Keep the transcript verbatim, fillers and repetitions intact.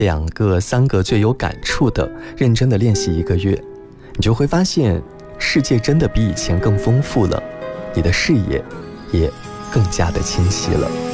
两个、三个最有感触的，认真的练习一个月，你就会发现世界真的比以前更丰富了，你的视野也更加的清晰了。